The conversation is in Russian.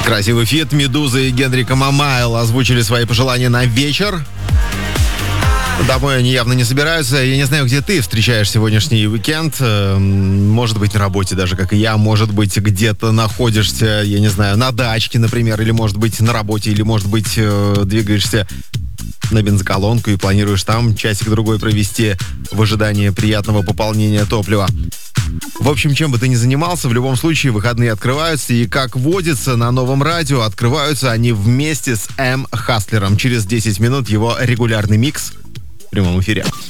Красивый фит. Медуза и Генрика Мамайл озвучили свои пожелания на вечер. Домой они явно не собираются. Я не знаю, где ты встречаешь сегодняшний уикенд. Может быть, на работе даже, как и я. Может быть, где-то находишься, я не знаю, на дачке, например. Или, может быть, на работе. Или, может быть, двигаешься на бензоколонку и планируешь там часик-другой провести в ожидании приятного пополнения топлива. В общем, чем бы ты ни занимался, в любом случае выходные открываются, и, как водится, на Новом радио открываются они вместе с М. Хаслером. Через 10 минут его регулярный микс в прямом эфире.